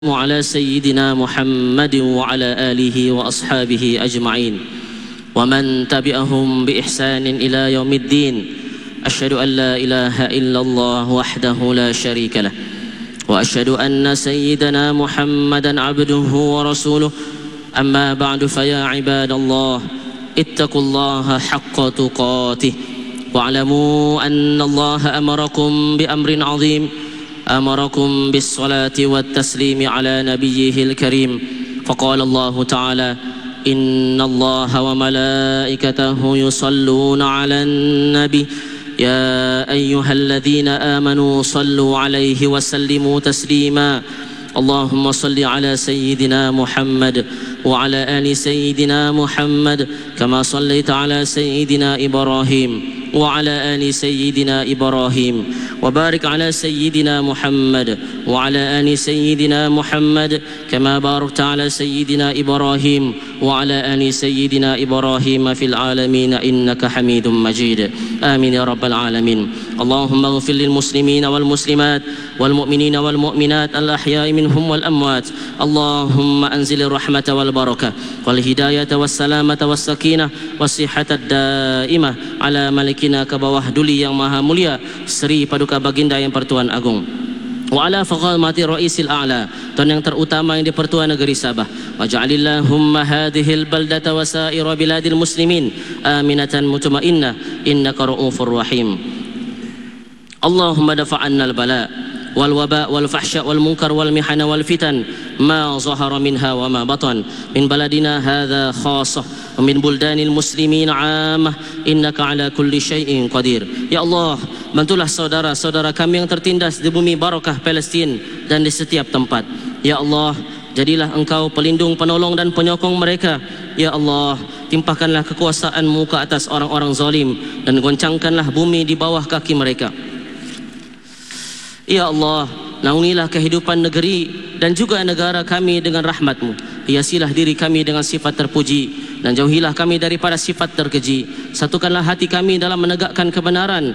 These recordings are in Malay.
على سيدنا محمد وعلى آله وأصحابه أجمعين ومن تبعهم بإحسان إلى يوم الدين. أشهد أن لا إله إلا الله وحده لا شريك له وأشهد أن سيدنا محمدا عبده ورسوله. أما بعد فيا عباد الله اتقوا الله حق تقاته واعلموا أن الله أمركم بأمر عظيم، أمركم بالصلاة والتسليم على نبيه الكريم. فقال الله تعالى: إن الله وملائكته يصلون على النبي يا أيها الذين آمنوا صلوا عليه وسلموا تسليما. اللهم صل على سيدنا محمد وعلى آل سيدنا محمد كما صليت على سيدنا إبراهيم وعلى آل سيدنا إبراهيم وبارك على سيدنا محمد وعلى آل سيدنا محمد كما باركت على سيدنا إبراهيم وعلى آل سيدنا إبراهيم في العالمين إنك حميد مجيد. آمين يا رب العالمين. اللهم اغفر للمسلمين والمسلمات والمؤمنين والمؤمنات الأحياء منهم والأموات. اللهم أنزل الرحمة والبركة والهداية والسلامة والسكينة والصحة الدائمة على ملكنا ke bawah duli yang maha mulia Sri Paduka Baginda yang Pertuan Agung wa ala faqamati raisil a'la, tuan yang terutama yang di Pertuan Negeri Sabah. Waj'alillahumma hadhil baldata wa sa'ira biladil muslimin aminatan mutmainnah innaka ra'ufur rahim. Allahumma dafa'anna al-bala wal waba wal fahsya wal munkar wal mihana wal fitan ma zahara minha wa ma batan min baladina hadha khassah wa min buldanil muslimin 'ammah innaka ala kulli syai'in qadir. Ya Allah, bantulah saudara-saudara kami yang tertindas di bumi barakah Palestin dan di setiap tempat. Ya Allah, jadilah Engkau pelindung, penolong dan penyokong mereka. Ya Allah, timpahkanlah kekuasaan-Mu ke atas orang-orang zalim dan goncangkanlah bumi di bawah kaki mereka. Ya Allah, naungilah kehidupan negeri dan juga negara kami dengan rahmat-Mu. Hiasilah diri kami dengan sifat terpuji dan jauhilah kami daripada sifat terkeji. Satukanlah hati kami dalam menegakkan kebenaran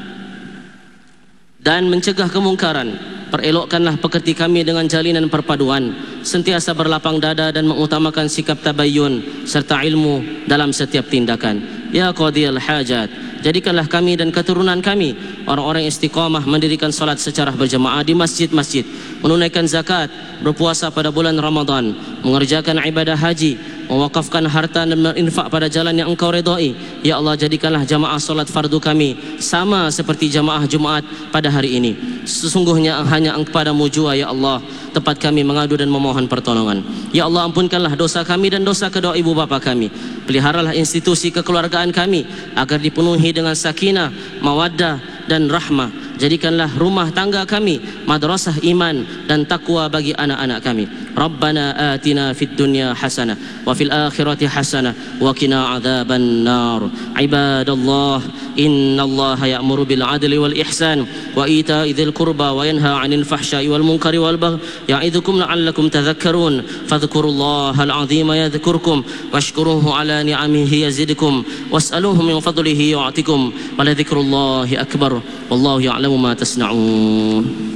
dan mencegah kemungkaran. Perelokkanlah pekerti kami dengan jalinan perpaduan, sentiasa berlapang dada dan mengutamakan sikap tabayyun serta ilmu dalam setiap tindakan. Ya Qadiyal Hajat, jadikanlah kami dan keturunan kami orang-orang istiqamah mendirikan salat secara berjemaah di masjid-masjid, menunaikan zakat, berpuasa pada bulan Ramadan, mengerjakan ibadah haji, mewakafkan harta dan berinfak pada jalan yang Engkau redai. Ya Allah, jadikanlah jamaah salat fardu kami sama seperti jamaah Jumaat pada hari ini. Sesungguhnya hanya Kepadamu jua ya Allah tempat kami mengadu dan memohon pertolongan. Ya Allah, ampunkanlah dosa kami dan dosa kedua ibu bapa kami. Peliharalah institusi kekeluargaan kami agar dipenuhi dengan sakinah, mawaddah dan rahmah. Jadikanlah rumah tangga kami madrasah iman dan takwa bagi anak-anak kami. Rabbana atina fid dunya hasanah wa fil akhirati hasanah wa qina adzaban nar. Ibadallah, innallaha ya'muru bil adli wal ihsan wa ita'i dzil qurba wa yanha 'anil fahsya'i wal munkari wal baghi ya'idzukum la'allakum tadhakkarun. Fadhkurullahal 'azima yadhkurkum washkuruhu 'ala ni'amihi yazidkum was'aluhu min fadlihi yu'tikum wa la dzikrullahi akbar. Wallahu ya'lamu ma tasna'un.